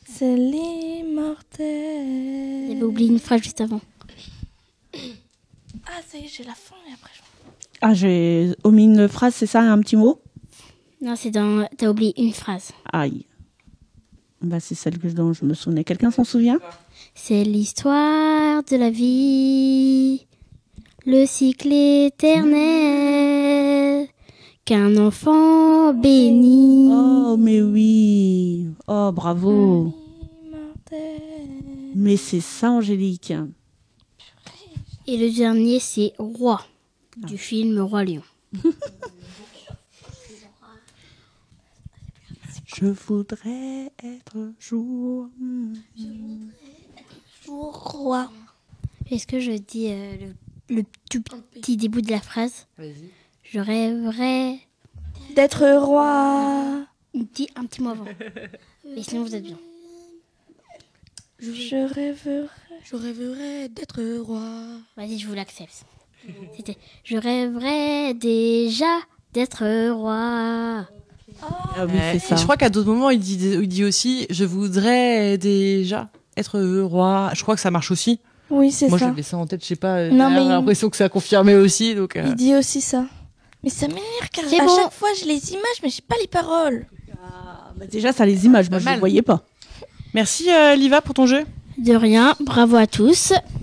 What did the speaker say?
c'est l'immortel. J'avais oublié une phrase juste avant. Ah, ça y est, j'ai la fin et après je... Ah, j'ai omis une phrase, c'est ça, un petit mot? Non, c'est dans... T'as oublié une phrase. Aïe. Bah, c'est celle dont je me souvenais. Quelqu'un s'en souvient? C'est l'histoire de la vie, le cycle éternel, qu'un enfant bénit. Oh, mais oui. Oh, bravo. L'immortel. Mais c'est ça, Angélique. Et le dernier, c'est Roi, du film Roi Lion. Je voudrais être jour. Roi. Est-ce que je dis le tout petit début de la phrase? Vas-y. Je rêverais... D'être roi. Un petit mot avant. Et sinon, vous êtes bien. Je rêverais. Je rêverais d'être roi. Vas-y, je vous l'accepte. C'était « Je rêverais déjà d'être roi ». Ah oui, c'est ça. Et je crois qu'à d'autres moments, il dit aussi « Je voudrais déjà être roi ». Je crois que ça marche aussi. Oui, c'est Moi, ça. j'avais ça en tête, je sais pas. Non, J'ai mais- l'impression que ça a confirmé aussi. Donc, Il dit aussi ça. Mais ça m'énerve car C'est à bon. chaque fois j'ai les images mais j'ai pas les paroles. Bah, déjà, ça a les images. Moi, Pas je ne mal. voyais pas. Merci, Liva, pour ton jeu. De rien, bravo à tous.